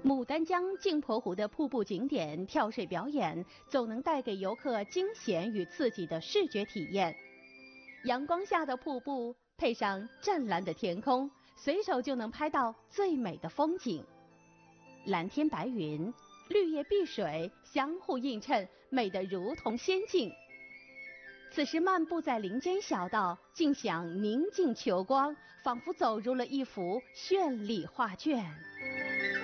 牡丹江镜泊湖的瀑布景点跳水表演，总能带给游客惊险与刺激的视觉体验。阳光下的瀑布配上湛蓝的天空，随手就能拍到最美的风景。蓝天白云，绿叶碧水相互映衬，美得如同仙境。此时漫步在林间小道，尽享宁静求光，仿佛走入了一幅绚丽画卷。